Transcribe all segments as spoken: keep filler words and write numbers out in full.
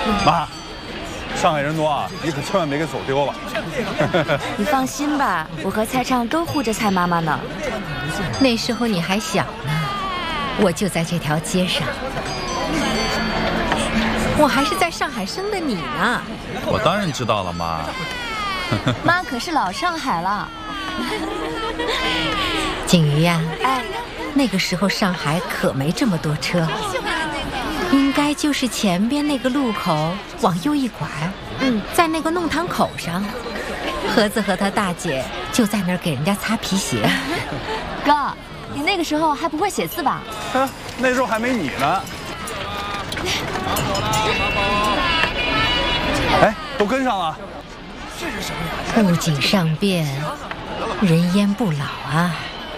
妈，上海人多啊，你可千万别给走丢了。 你放心吧，我和蔡畅都护着蔡妈妈呢。 那时候你还小呢，我就在这条街上，我还是在上海生的你呢。 我当然知道了，妈。 妈可是老上海了。 景瑜呀， 哎， 那个时候上海可没这么多车，应该就是前边那个路口往右一拐，嗯，在那个弄堂口上，盒子和他大姐就在那儿给人家擦皮鞋。 哥，你那个时候还不会写字吧？ 哼，那时候还没你呢。哎，都跟上了。 物锦尚变，人烟不老啊。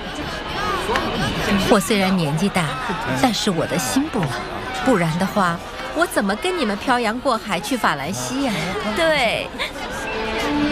我虽然年纪大，但是我的心不老，不然的话，我怎么跟你们漂洋过海去法兰西呀？ 对，